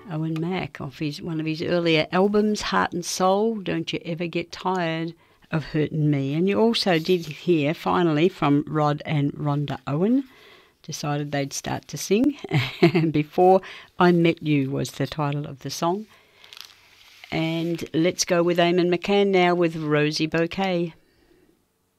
Owen Mack off one of his earlier albums, Heart and Soul, Don't You Ever Get Tired of Hurtin' Me. And you also did hear, finally, from Rod and Rhonda Owen, decided they'd start to sing. And Before I Met You was the title of the song. And let's go with Eamon McCann now with Rosie Bouquet.